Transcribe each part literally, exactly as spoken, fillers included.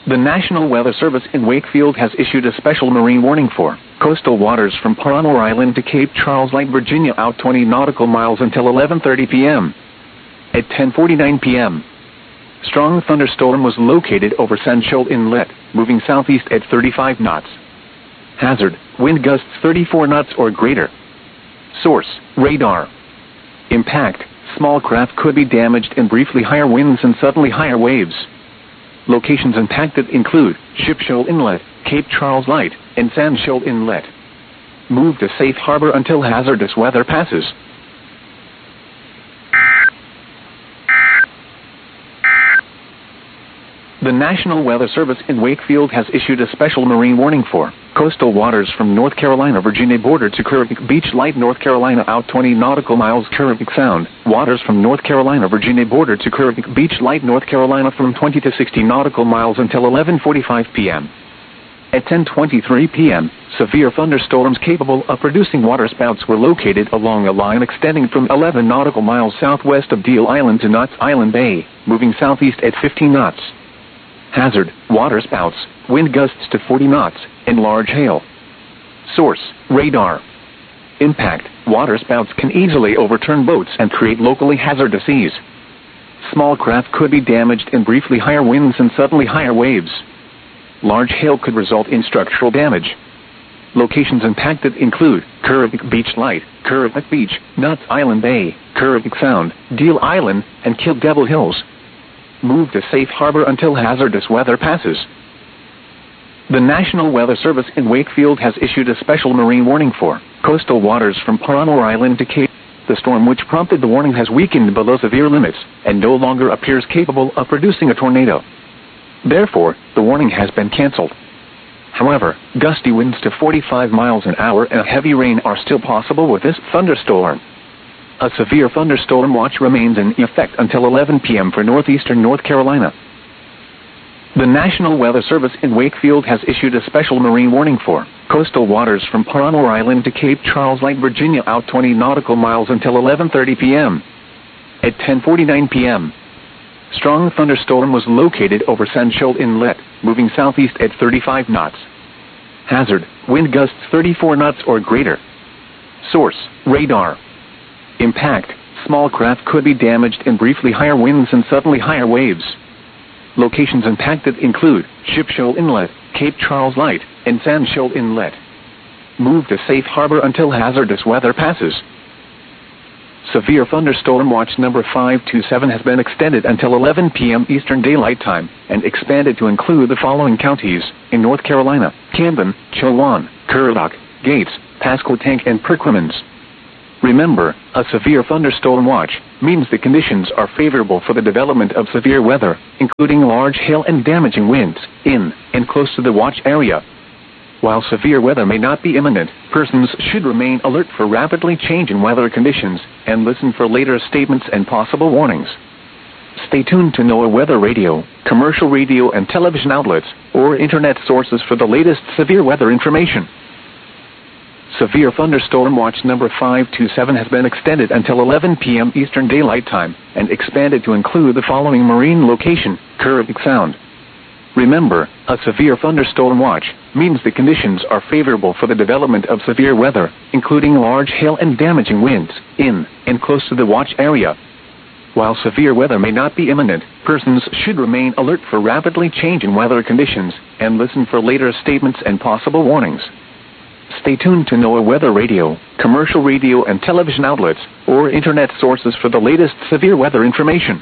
The National Weather Service in Wakefield has issued a special marine warning for coastal waters from Paranor Island to Cape Charles Light, Virginia, out twenty nautical miles until eleven thirty p m At ten forty-nine p m, strong thunderstorm was located over Sandshoal Inlet, moving southeast at thirty-five knots. Hazard, wind gusts thirty-four knots or greater. Source, radar. Impact, small craft could be damaged in briefly higher winds and suddenly higher waves. Locations impacted include Shipshoal Inlet, Cape Charles Light, and Sandshoal Inlet. Move to safe harbor until hazardous weather passes. The National Weather Service in Wakefield has issued a special marine warning for coastal waters from North Carolina, Virginia border to Kearwick Beach, Light, North Carolina, out twenty nautical miles. Kearwick Sound, waters from North Carolina, Virginia border to Kearwick Beach, Light, North Carolina, from twenty to sixty nautical miles until eleven forty-five p m At ten twenty-three p m, severe thunderstorms capable of producing waterspouts were located along a line extending from eleven nautical miles southwest of Deal Island to Knots Island Bay, moving southeast at fifteen knots. Hazard, waterspouts, wind gusts to forty knots, and large hail. Source, radar. Impact, waterspouts can easily overturn boats and create locally hazardous seas. Small craft could be damaged in briefly higher winds and suddenly higher waves. Large hail could result in structural damage. Locations impacted include Kearwick Beach, Light, Kearwick Beach, Knots Island Bay, Kearwick Sound, Deal Island, and Kill Devil Hills. Move to safe harbor until hazardous weather passes. The National Weather Service in Wakefield has issued a special marine warning for coastal waters from Paranor Island to Cape. The storm which prompted the warning has weakened below severe limits and no longer appears capable of producing a tornado. Therefore, the warning has been canceled. However, gusty winds to forty-five miles an hour and heavy rain are still possible with this thunderstorm. A severe thunderstorm watch remains in effect until eleven p m for northeastern North Carolina. The National Weather Service in Wakefield has issued a special marine warning for coastal waters from Paranor Island to Cape Charles Light, Virginia, out twenty nautical miles until eleven thirty p m At ten forty-nine p m, strong thunderstorm was located over Sandshoal Inlet, moving southeast at thirty-five knots. Hazard, wind gusts thirty-four knots or greater. Source, radar. Impact, small craft could be damaged in briefly higher winds and suddenly higher waves. Locations impacted include Shipshoal Inlet, Cape Charles Light, and Sandshoal Inlet. Move to safe harbor until hazardous weather passes. Severe thunderstorm watch number five two seven has been extended until eleven p m Eastern Daylight Time and expanded to include the following counties in North Carolina: Camden, Chowan, Currituck, Gates, Pasquotank, and Perquimans. Remember, a severe thunderstorm watch means the conditions are favorable for the development of severe weather, including large hail and damaging winds, in and close to the watch area. While severe weather may not be imminent, persons should remain alert for rapidly changing weather conditions and listen for later statements and possible warnings. Stay tuned to NOAA Weather Radio, commercial radio and television outlets, or internet sources for the latest severe weather information. Severe thunderstorm watch number five two seven has been extended until eleven p m Eastern Daylight Time and expanded to include the following marine location: Kearwick Sound. Remember, a severe thunderstorm watch means the conditions are favorable for the development of severe weather, including large hail and damaging winds, in and close to the watch area. While severe weather may not be imminent, persons should remain alert for rapidly changing weather conditions and listen for later statements and possible warnings. Stay tuned to NOAA Weather Radio, commercial radio and television outlets, or internet sources for the latest severe weather information.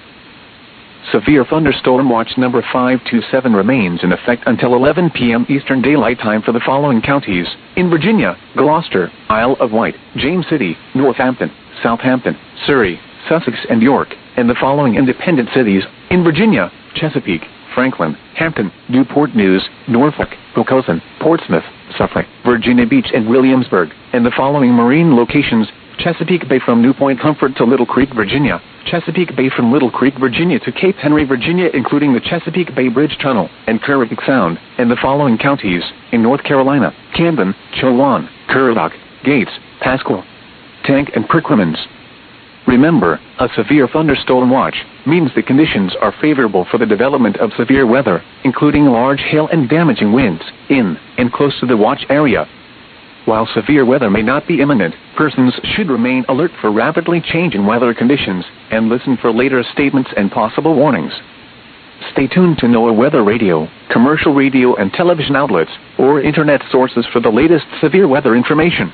Severe thunderstorm watch number five two seven remains in effect until eleven p m Eastern Daylight Time for the following counties in Virginia: Gloucester, Isle of Wight, James City, Northampton, Southampton, Surrey, Sussex, and York, and the following independent cities in Virginia: Chesapeake, Franklin, Hampton, Newport News, Norfolk, Hoboken, Portsmouth, Suffolk, Virginia Beach, and Williamsburg, and the following marine locations: Chesapeake Bay from New Point Comfort to Little Creek, Virginia; Chesapeake Bay from Little Creek, Virginia to Cape Henry, Virginia, including the Chesapeake Bay Bridge Tunnel, and Kearwick Sound, and the following counties in North Carolina: Camden, Chowan, Currituck, Gates, Pasquotank, and Perquimans. Remember, a severe thunderstorm watch means the conditions are favorable for the development of severe weather, including large hail and damaging winds, in and close to the watch area. While severe weather may not be imminent, persons should remain alert for rapidly changing weather conditions and listen for later statements and possible warnings. Stay tuned to NOAA Weather Radio, commercial radio and television outlets, or internet sources for the latest severe weather information.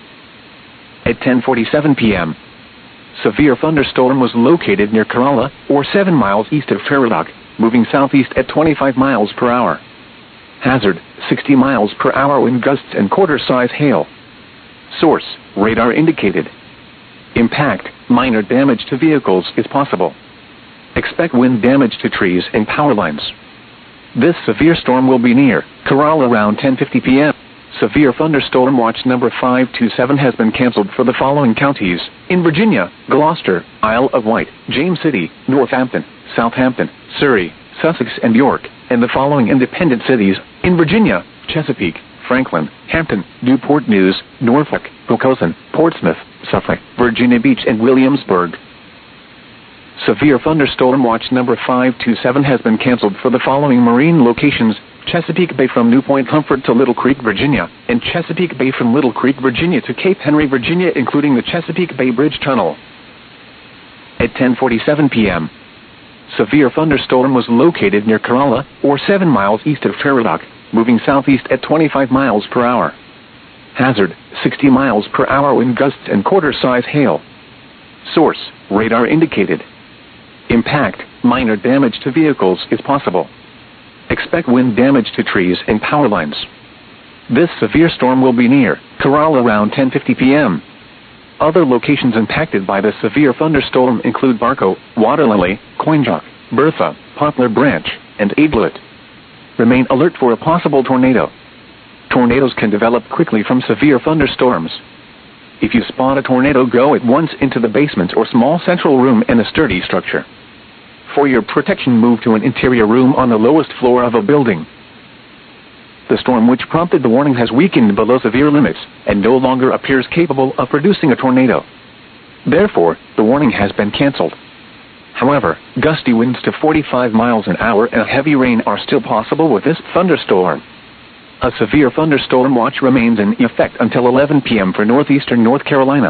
At ten forty-seven p m, severe thunderstorm was located near Kerala, or seven miles east of Fairdock, moving southeast at twenty-five miles per hour. Hazard, sixty miles per hour wind gusts and quarter-size hail. Source, radar indicated. Impact, minor damage to vehicles is possible. Expect wind damage to trees and power lines. This severe storm will be near Kerala around ten fifty p m Severe thunderstorm watch number five two seven has been canceled for the following counties: in Virginia, Gloucester, Isle of Wight, James City, Northampton, Southampton, Surrey, Sussex and York, and the following independent cities: in Virginia, Chesapeake, Franklin, Hampton, Newport News, Norfolk, Poquoson, Portsmouth, Suffolk, Virginia Beach and Williamsburg. Severe thunderstorm watch number five two seven has been canceled for the following marine locations: Chesapeake Bay from New Point Comfort to Little Creek, Virginia, and Chesapeake Bay from Little Creek, Virginia to Cape Henry, Virginia, including the Chesapeake Bay Bridge Tunnel. At ten forty-seven p m, severe thunderstorm was located near Kerala, or seven miles east of Fairdock, moving southeast at twenty-five miles per hour. Hazard, sixty miles per hour wind gusts and quarter-size hail. Source, radar indicated. Impact, minor damage to vehicles is possible. Expect wind damage to trees and power lines. This severe storm will be near Kerala around ten fifty p m Other locations impacted by the severe thunderstorm include Barco, Waterlily, Coinjock, Bertha, Poplar Branch, and Aiglet. Remain alert for a possible tornado. Tornadoes can develop quickly from severe thunderstorms. If you spot a tornado, go at once into the basement or small central room in a sturdy structure. For your protection, move to an interior room on the lowest floor of a building. The storm which prompted the warning has weakened below severe limits and no longer appears capable of producing a tornado. Therefore, the warning has been canceled. However, gusty winds to forty-five miles an hour and heavy rain are still possible with this thunderstorm. A severe thunderstorm watch remains in effect until eleven p m for northeastern North Carolina.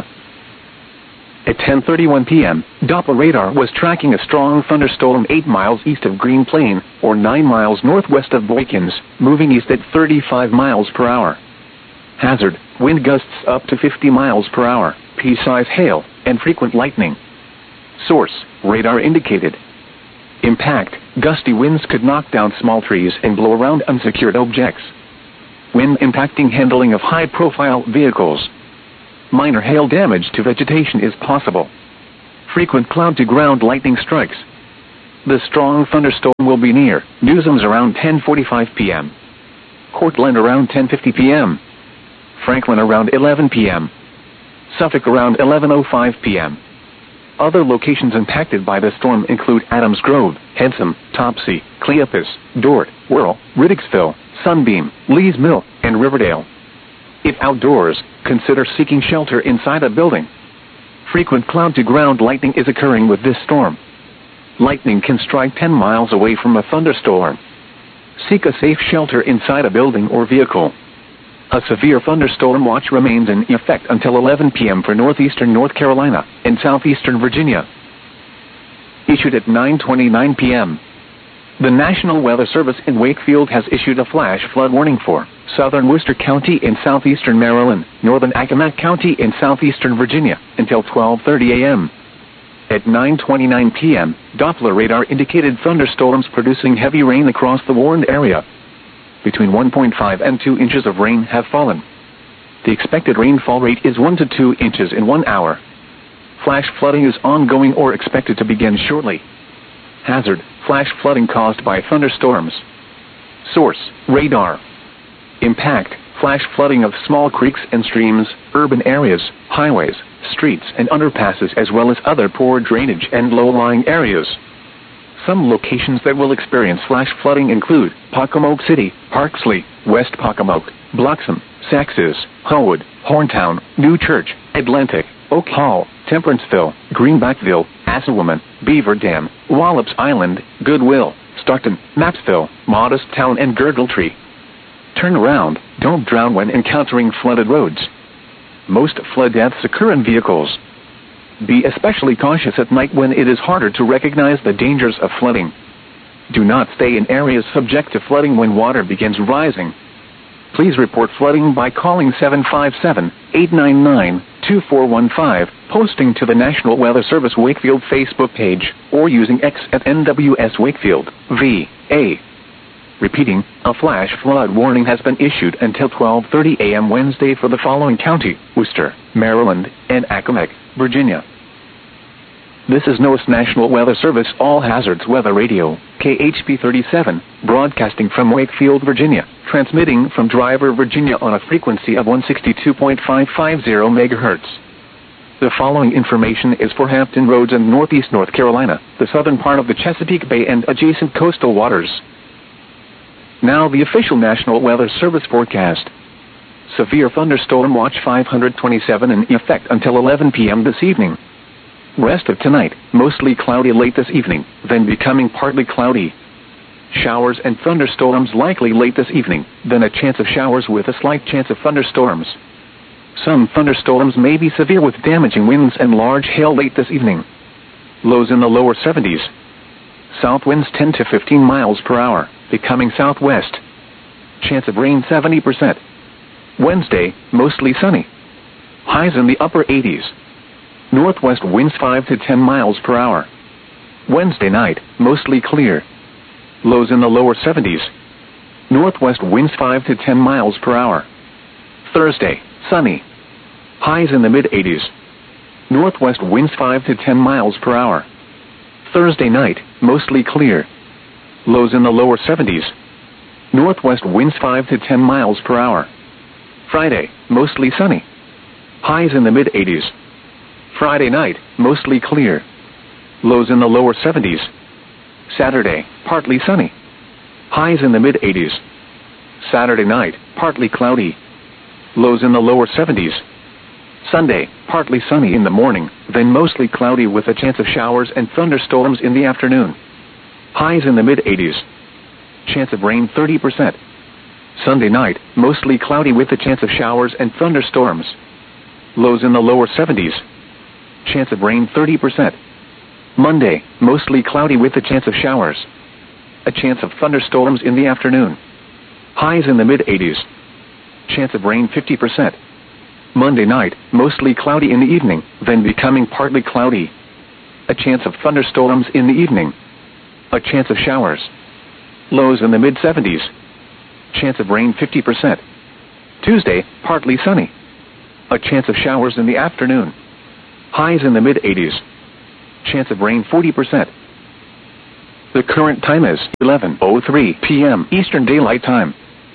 At ten thirty-one p m, Doppler radar was tracking a strong thunderstorm eight miles east of Green Plain, or nine miles northwest of Boykins, moving east at thirty-five miles per hour. Hazard, wind gusts up to fifty miles per hour, pea-size hail, and frequent lightning. Source, radar indicated. Impact, gusty winds could knock down small trees and blow around unsecured objects. Wind impacting handling of high-profile vehicles. Minor hail damage to vegetation is possible. Frequent cloud-to-ground lightning strikes. The strong thunderstorm will be near Newsoms around ten forty-five p m Cortland around ten fifty p m Franklin around eleven p m Suffolk around eleven oh five p m Other locations impacted by the storm include Adams Grove, Hensom, Topsy, Cleopas, Dort, Whirl, Riddicksville, Sunbeam, Lees Mill, and Riverdale. If outdoors, consider seeking shelter inside a building. Frequent cloud-to-ground lightning is occurring with this storm. Lightning can strike ten miles away from a thunderstorm. Seek a safe shelter inside a building or vehicle. A severe thunderstorm watch remains in effect until eleven p m for northeastern North Carolina and southeastern Virginia. Issued at nine twenty-nine p m The National Weather Service in Wakefield has issued a flash flood warning for southern Worcester County in southeastern Maryland, northern Accomack County in southeastern Virginia, until twelve thirty a m At nine twenty-nine p m, Doppler radar indicated thunderstorms producing heavy rain across the warned area. Between one point five and two inches of rain have fallen. The expected rainfall rate is one to two inches in one hour. Flash flooding is ongoing or expected to begin shortly. Hazard, flash flooding caused by thunderstorms. Source, radar. Impact, flash flooding of small creeks and streams, urban areas, highways, streets and underpasses, as well as other poor drainage and low-lying areas. Some locations that will experience flash flooding include Pocomoke City, Parksley, West Pocomoke, Bloxham, Saxes, Hullwood, Horntown, New Church, Atlantic, Oak Hall, Temperanceville, Greenbackville, Assawoman, Beaver Dam, Wallops Island, Goodwill, Stockton, Mapsville, Modest Town and Girdletree. Turn around, don't drown when encountering flooded roads. Most flood deaths occur in vehicles. Be especially cautious at night when it is harder to recognize the dangers of flooding. Do not stay in areas subject to flooding when water begins rising. Please report flooding by calling seven five seven, eight nine nine, two four one five, posting to the National Weather Service Wakefield Facebook page, or using X at N W S Wakefield, V A. Repeating, a flash flood warning has been issued until twelve thirty a m Wednesday for the following county: Worcester, Maryland, and Accomack, Virginia. This is NOAA National Weather Service All Hazards Weather Radio, K H P thirty-seven, broadcasting from Wakefield, Virginia, transmitting from Driver, Virginia on a frequency of one sixty-two point five five zero megahertz. The following information is for Hampton Roads and Northeast North Carolina, the southern part of the Chesapeake Bay and adjacent coastal waters. Now the official National Weather Service forecast. Severe thunderstorm watch five hundred twenty-seven in effect until eleven p m this evening. Rest of tonight, mostly cloudy late this evening, then becoming partly cloudy. Showers and thunderstorms likely late this evening, then a chance of showers with a slight chance of thunderstorms. Some thunderstorms may be severe with damaging winds and large hail late this evening. Lows in the lower seventies. South winds ten to fifteen miles per hour, becoming southwest. Chance of rain seventy percent. Wednesday, mostly sunny. Highs in the upper eighties. Northwest winds five to ten miles per hour. Wednesday night, mostly clear. Lows in the lower seventies. Northwest winds five to ten miles per hour. Thursday, sunny. Highs in the mid-eighties. Northwest winds five to ten miles per hour. Thursday night, mostly clear. Lows in the lower seventies. Northwest winds five to ten miles per hour. Friday, mostly sunny. Highs in the mid-eighties. Friday night, mostly clear. Lows in the lower seventies. Saturday, partly sunny. Highs in the mid-eighties. Saturday night, partly cloudy. Lows in the lower seventies. Sunday, partly sunny in the morning, then mostly cloudy with a chance of showers and thunderstorms in the afternoon. Highs in the mid-eighties. Chance of rain thirty percent. Sunday night, mostly cloudy with a chance of showers and thunderstorms. Lows in the lower seventies. Chance of rain thirty percent. Monday, mostly cloudy with a chance of showers. A chance of thunderstorms in the afternoon. Highs in the mid-eighties. Chance of rain fifty percent. Monday night, mostly cloudy in the evening, then becoming partly cloudy. A chance of thunderstorms in the evening. A chance of showers. Lows in the mid-seventies. Chance of rain fifty percent. Tuesday, partly sunny. A chance of showers in the afternoon. Highs in the mid-eighties. Chance of rain forty percent. The current time is eleven oh three p m Eastern Daylight Time.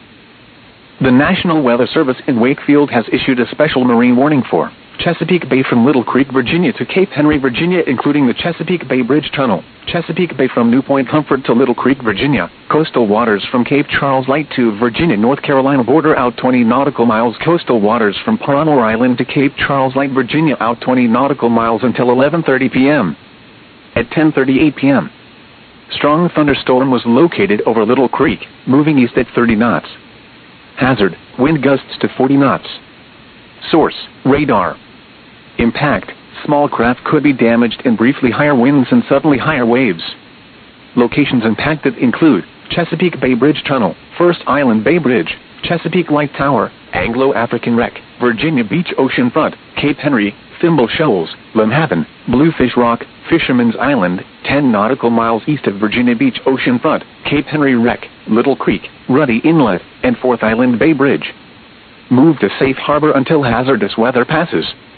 The National Weather Service in Wakefield has issued a special marine warning for Chesapeake Bay from Little Creek, Virginia to Cape Henry, Virginia, including the Chesapeake Bay Bridge Tunnel, Chesapeake Bay from New Point Comfort to Little Creek, Virginia, coastal waters from Cape Charles Light to Virginia, North Carolina border out twenty nautical miles, coastal waters from Paranor Island to Cape Charles Light, Virginia out twenty nautical miles until eleven thirty p m At ten thirty-eight p m, strong thunderstorm was located over Little Creek, moving east at thirty knots. Hazard, wind gusts to forty knots. Source, radar. Impact, small craft could be damaged in briefly higher winds and suddenly higher waves. Locations impacted include Chesapeake Bay Bridge Tunnel, First Island Bay Bridge, Chesapeake Light Tower, Anglo-African Wreck, Virginia Beach Oceanfront, Cape Henry, Thimble Shoals, Lynnhaven, Bluefish Rock, Fisherman's Island, ten nautical miles east of Virginia Beach Oceanfront, Cape Henry Wreck, Little Creek, Ruddy Inlet, and Fourth Island Bay Bridge. Move to safe harbor until hazardous weather passes.